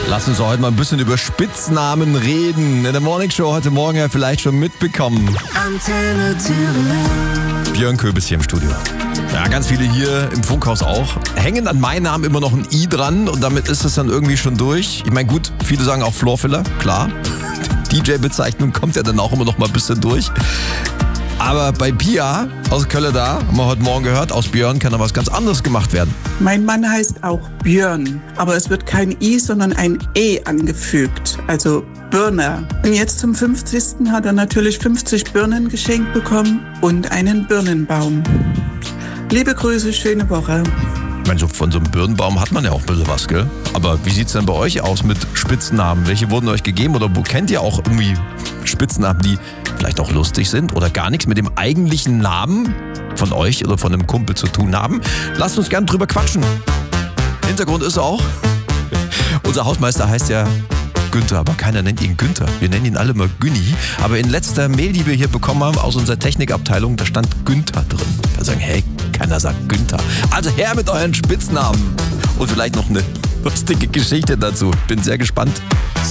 Lass uns heute mal ein bisschen über Spitznamen reden. In der Morningshow heute Morgen ja vielleicht schon mitbekommen. Antenne Thüringen. Björn Köbis hier im Studio. Ja, ganz viele hier im Funkhaus auch. Hängen an meinen Namen immer noch ein I dran und damit ist es dann irgendwie schon durch. Ich meine, gut, viele sagen auch Floorfiller, klar. DJ-Bezeichnung kommt ja dann auch immer noch mal ein bisschen durch. Aber bei Pia aus Köln haben wir heute Morgen gehört, aus Björn kann da was ganz anderes gemacht werden. Mein Mann heißt auch Björn, aber es wird kein I, sondern ein E angefügt, also Birner. Und jetzt zum 50. hat er natürlich 50 Birnen geschenkt bekommen und einen Birnenbaum. Liebe Grüße, schöne Woche. Ich meine, so von so einem Birnenbaum hat man ja auch ein bisschen was, gell? Aber wie sieht's denn bei euch aus mit Spitznamen? Welche wurden euch gegeben oder wo kennt ihr auch irgendwie Spitznamen, die vielleicht auch lustig sind oder gar nichts mit dem eigentlichen Namen von euch oder von einem Kumpel zu tun haben? Lasst uns gern drüber quatschen. Hintergrund ist auch, unser Hausmeister heißt ja Günther, aber keiner nennt ihn Günther. Wir nennen ihn alle mal Günni. Aber in letzter Mail, die wir hier bekommen haben aus unserer Technikabteilung, da stand Günther drin. Da sagen, hey, keiner sagt Günther. Also her mit euren Spitznamen. Und vielleicht noch eine lustige Geschichte dazu. Bin sehr gespannt.